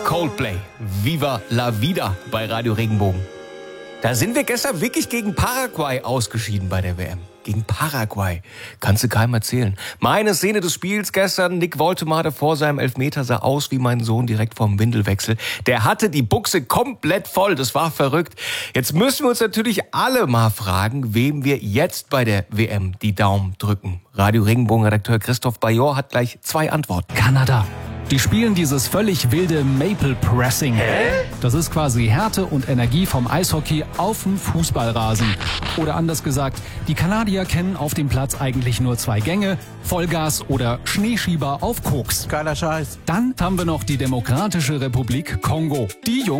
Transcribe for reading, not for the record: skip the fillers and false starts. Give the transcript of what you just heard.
Coldplay, Viva la Vida bei Radio Regenbogen. Da sind wir gestern wirklich gegen Paraguay ausgeschieden bei der WM. Gegen Paraguay. Kannst du keinem erzählen. Meine Szene des Spiels gestern, Nick Woltemade vor seinem Elfmeter sah aus wie mein Sohn direkt vorm Windelwechsel. Der hatte die Buchse komplett voll, das war verrückt. Jetzt müssen wir uns natürlich alle mal fragen, wem wir jetzt bei der WM die Daumen drücken. Radio Regenbogen-Redakteur Christoph Bajor hat gleich 2 Antworten. Kanada. Die spielen dieses völlig wilde Maple Pressing. Das ist quasi Härte und Energie vom Eishockey auf dem Fußballrasen. Oder anders gesagt, die Kanadier kennen auf dem Platz eigentlich nur 2 Gänge, Vollgas oder Schneeschieber auf Koks. Geiler Scheiß. Dann haben wir noch die Demokratische Republik Kongo. Die